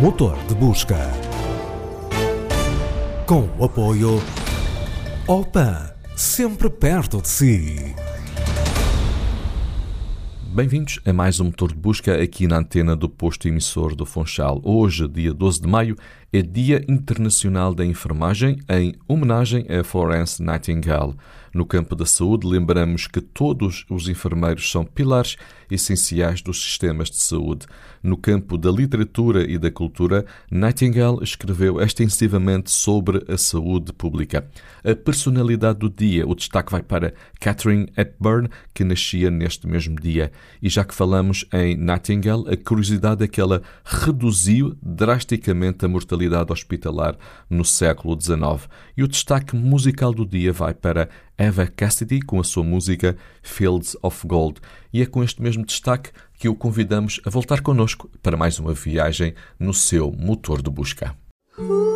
motor de busca. Com o apoio Opan, sempre perto de si. Bem-vindos a mais um motor de busca aqui na antena do posto emissor do Funchal. Hoje, dia 12 de maio, é Dia Internacional da Enfermagem em homenagem a Florence Nightingale. No campo da saúde, lembramos que todos os enfermeiros são pilares essenciais dos sistemas de saúde. No campo da literatura e da cultura, Nightingale escreveu extensivamente sobre a saúde pública. A personalidade do dia, o destaque vai para Catherine Hepburn, que nascia neste mesmo dia. E já que falamos em Nightingale, a curiosidade é que ela reduziu drasticamente a mortalidade hospitalar no século XIX. E o destaque musical do dia vai para Eva Cassidy, com a sua música Fields of Gold. E é com este mesmo destaque que o convidamos a voltar connosco para mais uma viagem no seu motor de busca.